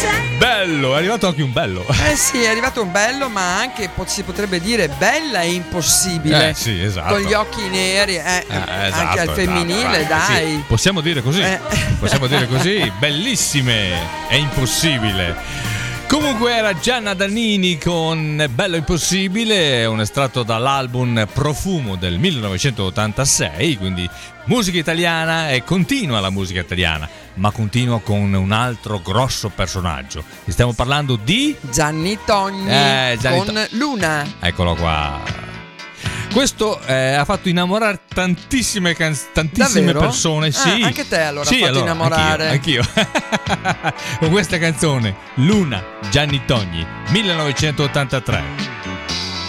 Bello, è arrivato anche un bello. Sì, è arrivato un bello, ma anche si potrebbe dire bella e impossibile. Sì, esatto. Con gli occhi neri, esatto, anche al femminile, esatto, dai. sì. Possiamo dire così. Possiamo dire così, bellissime e impossibile. Comunque era Gianna Nannini con Bello Impossibile, un estratto dall'album Profumo del 1986, quindi musica italiana, e continua la musica italiana, ma continua con un altro grosso personaggio. Stiamo parlando di Gianni Togni con Luna. Eccolo qua. Questo ha fatto innamorare tantissime persone. Sì. Anche te allora sì, ha fatto innamorare. Anch'io. Con questa canzone, Luna, Gianni Togni, 1983.